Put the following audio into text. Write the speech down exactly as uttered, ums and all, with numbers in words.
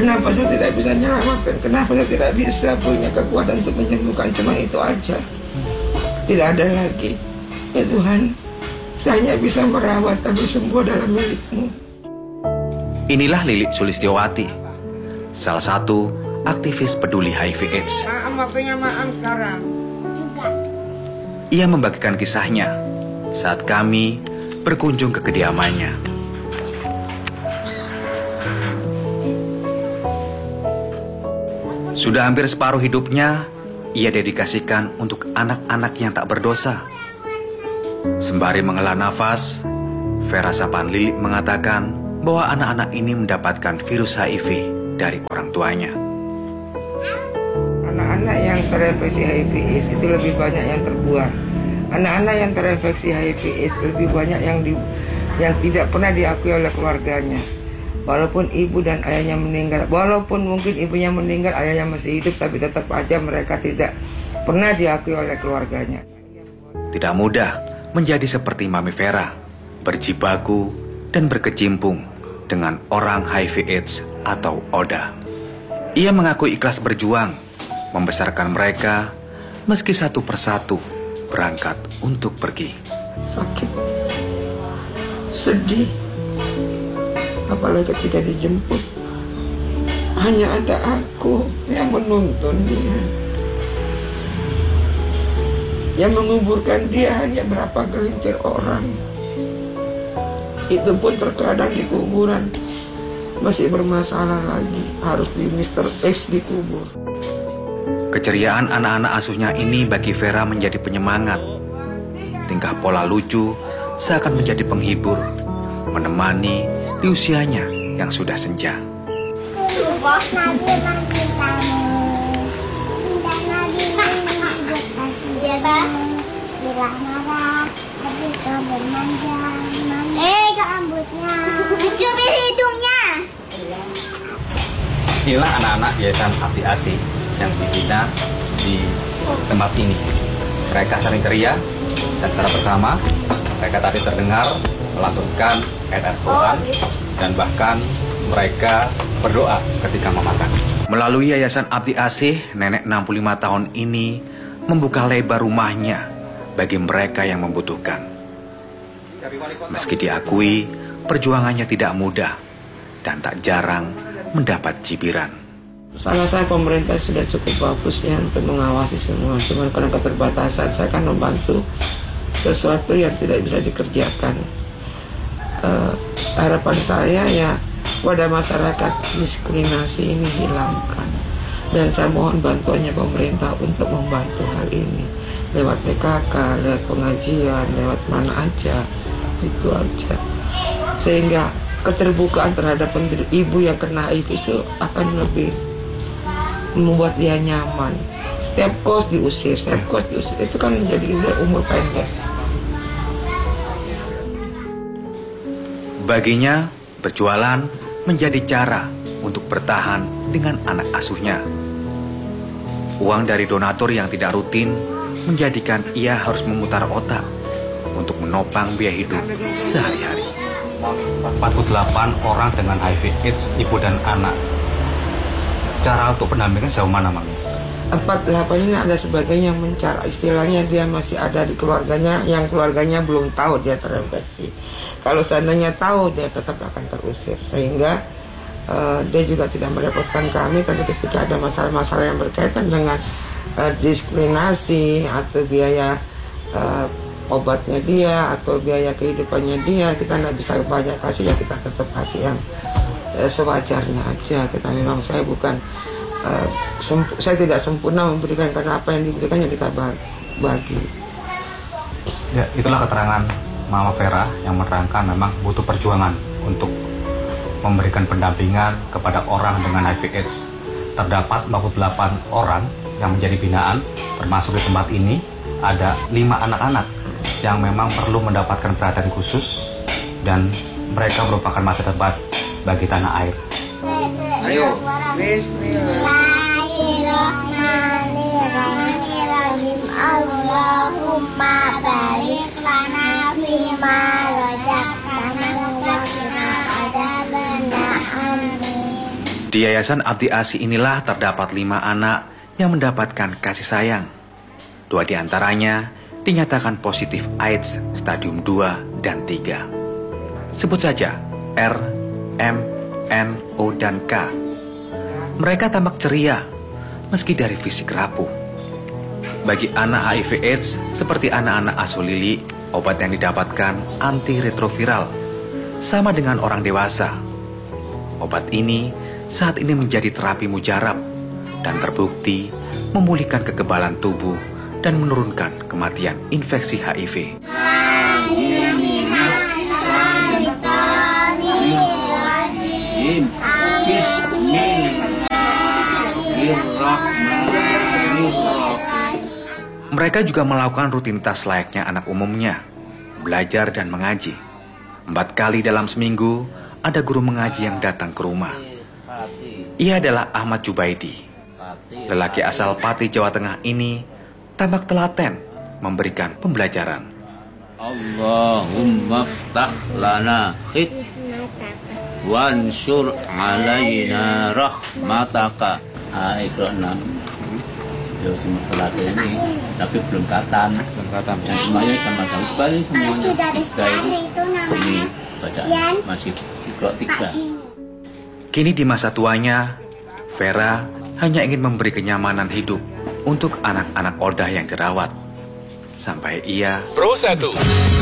Kenapa saya tidak bisa menyelamatkan? Kenapa saya tidak bisa punya kekuatan untuk menyembuhkan? Cuma itu aja. Tidak ada lagi. Ya Tuhan, saya hanya bisa merawat, tapi semua dalam milik-Mu. Inilah Lilik Sulistiowati, salah satu aktivis peduli H I V AIDS. Maaf, waktunya maaf sekarang. Ia membagikan kisahnya saat kami berkunjung ke kediamannya. Sudah hampir separuh hidupnya, ia dedikasikan untuk anak-anak yang tak berdosa. Sembari menghela nafas, Vera Sapaan Lilik mengatakan bahwa anak-anak ini mendapatkan virus H I V dari orang tuanya. Anak-anak yang terinfeksi H I V AIDS itu lebih banyak yang terbuang. Anak-anak yang terinfeksi H I V AIDS lebih banyak yang di, yang tidak pernah diakui oleh keluarganya. Walaupun ibu dan ayahnya meninggal, walaupun mungkin ibunya meninggal, ayahnya masih hidup, tapi tetap aja mereka tidak pernah diakui oleh keluarganya. Tidak mudah menjadi seperti Mami Vera, berjibaku dan berkecimpung dengan orang H I V AIDS atau O D A. Ia mengaku ikhlas berjuang, membesarkan mereka, meski satu persatu berangkat untuk pergi. Sakit, sedih, apalagi ketika dijemput. Hanya ada aku yang menuntun dia. Yang menguburkan dia hanya berapa gelintir orang. Itu pun terkadang di kuburan masih bermasalah lagi, harus di Mister X dikubur. Keceriaan anak-anak asuhnya ini bagi Vera menjadi penyemangat. Tingkah pola lucu seakan menjadi penghibur, menemani di usianya yang sudah senja. Eh, ke rambutnya. Cubit hidungnya. Inilah anak-anak Yayasan Abdi Asih yang dibina di tempat ini. Mereka saling ceria dan secara bersama mereka tadi terdengar melantunkan ayat Quran dan bahkan mereka berdoa ketika memakan. Melalui Yayasan Abdi Asih, nenek enam puluh lima tahun ini membuka lebar rumahnya bagi mereka yang membutuhkan. Meski diakui, perjuangannya tidak mudah dan tak jarang mendapat cibiran. Salah saya pemerintah sudah cukup bagus ya untuk mengawasi semua. Cuma karena keterbatasan saya kan membantu sesuatu yang tidak bisa dikerjakan. Uh, harapan saya ya pada masyarakat diskriminasi ini hilangkan. Dan saya mohon bantuannya pemerintah untuk membantu hal ini. Lewat P K K, lewat pengajian, lewat mana aja. Itu aja. Sehingga keterbukaan terhadap pendiri ibu yang kena H I V itu akan lebih membuat dia nyaman. Setiap kos diusir, setiap kos diusir, itu kan menjadi umur pendek. Baginya, berjualan menjadi cara untuk bertahan dengan anak asuhnya. Uang dari donatur yang tidak rutin menjadikan ia harus memutar otak untuk menopang biaya hidup sehari-hari. empat puluh delapan orang dengan H I V AIDS, ibu dan anak. Cara untuk pendampingan sejauh mana, Mami? empat puluh delapan ini ada sebagian yang mencar, istilahnya dia masih ada di keluarganya, yang keluarganya belum tahu dia terinfeksi. Kalau seandainya tahu, dia tetap akan terusir, sehingga uh, dia juga tidak merepotkan kami. Tapi ketika ada masalah-masalah yang berkaitan dengan uh, diskriminasi atau biaya uh, obatnya dia atau biaya kehidupannya dia, kita nggak bisa banyak kasih, ya kita tetap kasih yang uh, sewajarnya aja. Kita memang, saya bukan uh, saya tidak sempurna memberikan, karena apa yang diberikannya kita bagi. Ya, itulah keterangan Mama Vera yang menerangkan memang butuh perjuangan untuk memberikan pendampingan kepada orang dengan H I V AIDS. Terdapat empat puluh delapan orang yang menjadi binaan, termasuk di tempat ini ada lima anak-anak yang memang perlu mendapatkan perhatian khusus, dan mereka merupakan masa depan bagi tanah air. Ayo, Bismillahirrahmanirrahim. Allahumma barik lana fima razaqtana wa qina adzabannar. Amin. Di Yayasan Abdi Asi inilah terdapat lima anak yang mendapatkan kasih sayang. Dua di antaranya dinyatakan positif AIDS stadium dua dan tiga. Sebut saja R, M, N, O, dan K. Mereka tampak ceria meski dari fisik rapuh. Bagi anak H I V AIDS seperti anak-anak asuh Lili, obat yang didapatkan antiretroviral, sama dengan orang dewasa. Obat ini saat ini menjadi terapi mujarab dan terbukti memulihkan kekebalan tubuh dan menurunkan kematian infeksi H I V. Mereka juga melakukan rutinitas layaknya anak umumnya, belajar dan mengaji. Empat kali dalam seminggu ada guru mengaji yang datang ke rumah. Ia adalah Ahmad Jubaidi. Lelaki asal Pati, Jawa Tengah ini tampak telaten memberikan pembelajaran. Allahumma ftah lana khit wansur alaina rahmataka. Ah, ikro enam. Yo cuma salat ini, tapi belum katam. Belum katam. Yang semuanya sama sama sekali semuanya. Tiga itu ini bacaan masih ikro tiga. Kini di masa tuanya, Vera hanya ingin memberi kenyamanan hidup untuk anak-anak Odah yang dirawat. Sampai ia Pro satu